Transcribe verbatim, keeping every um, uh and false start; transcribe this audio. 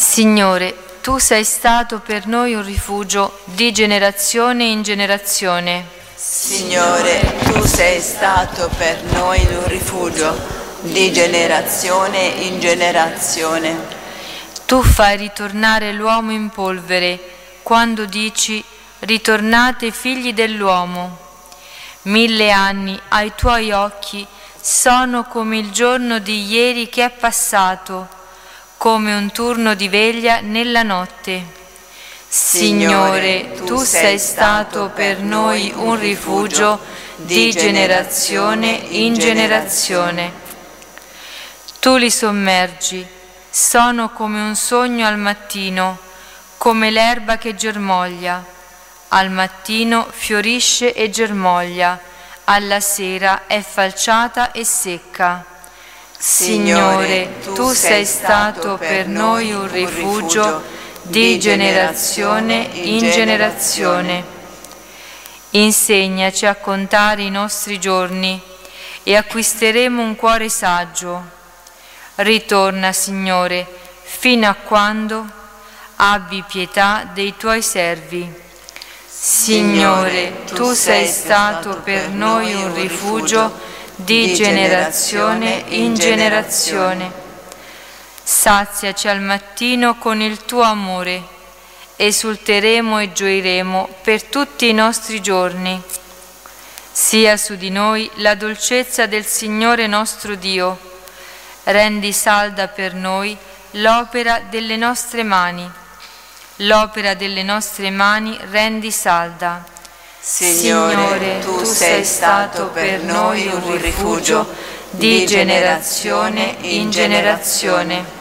Signore, Tu sei stato per noi un rifugio di generazione in generazione. Signore, Tu sei stato per noi un rifugio di generazione in generazione. Tu fai ritornare l'uomo in polvere quando dici: ritornate figli dell'uomo. Mille anni ai Tuoi occhi sono come il giorno di ieri che è passato, come un turno di veglia nella notte. Signore, Tu sei stato per noi un rifugio di generazione in generazione. Tu li sommergi, sono come un sogno al mattino, come l'erba che germoglia. Al mattino fiorisce e germoglia, alla sera è falciata e secca. Signore, Tu sei stato per noi un rifugio di generazione in generazione. Insegnaci a contare i nostri giorni e acquisteremo un cuore saggio. Ritorna, Signore, fino a quando? Abbi pietà dei Tuoi servi. Signore, Tu sei stato per noi un rifugio di generazione in generazione. Saziaci al mattino con il Tuo amore, esulteremo e gioiremo per tutti i nostri giorni. Sia su di noi la dolcezza del Signore nostro Dio. Rendi salda per noi l'opera delle nostre mani. L'opera delle nostre mani rendi salda. Signore, Tu sei stato per noi un rifugio di generazione in generazione.